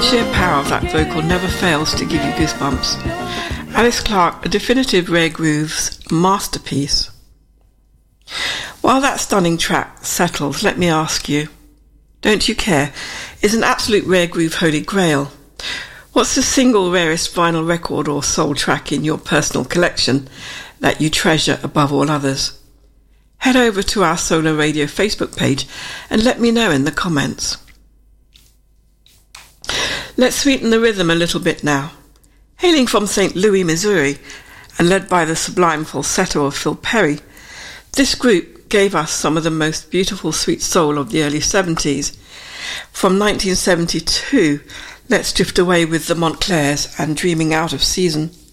sheer power of that vocal never fails to give you goosebumps. Alice Clark, a definitive Rare Grooves masterpiece. While that stunning track settles, let me ask you, Don't You Care is an absolute Rare Groove holy grail. What's the single rarest vinyl record or soul track in your personal collection that you treasure above all others? Head over to our Solar Radio Facebook page and let me know in the comments. Let's sweeten the rhythm a little bit now. Hailing from St. Louis, Missouri, and led by the sublime falsetto of Phil Perry, this group gave us some of the most beautiful sweet soul of the early 70s. From 1972, let's drift away with the Montclairs and Dreaming Out of Season.